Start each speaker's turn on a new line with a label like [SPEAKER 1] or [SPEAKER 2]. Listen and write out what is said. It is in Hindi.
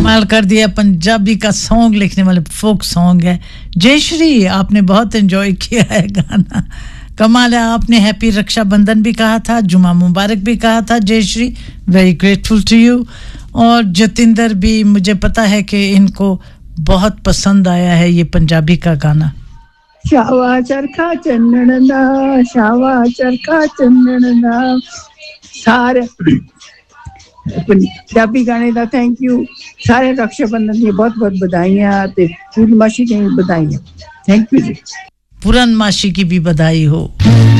[SPEAKER 1] कमाल कर दिया पंजाबी का सॉन्ग लिखने वाले फोक सॉन्ग है जयश्री आपने बहुत एंजॉय किया है गाना कमाल है आपने हैप्पी रक्षाबंधन भी कहा था जुमा मुबारक भी कहा था Jayashree very grateful to you और जतिंदर भी मुझे पता है कि इनको बहुत पसंद आया है ये पंजाबी का गाना
[SPEAKER 2] शावा चरखा चन्नन दा सारे पंजाबी गाने दा थैंक यू सारे रक्षाबंधन दी बहुत-बहुत बधाइयां ते पूर्णमासी दी बधाइयां थैंक यू जी
[SPEAKER 1] पूर्णमासी की भी बधाई हो